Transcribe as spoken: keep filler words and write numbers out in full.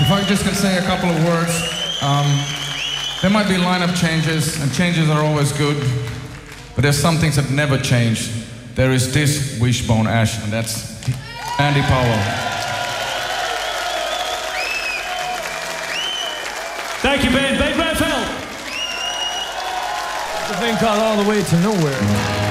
if I just could say a couple of words. Um, there might be lineup changes, and changes are always good, but there's some things that never change. There is this Wishbone Ash, and that's Andy Powell. Thank you, Ben. Ben Redfield. The thing called All the Way to Nowhere.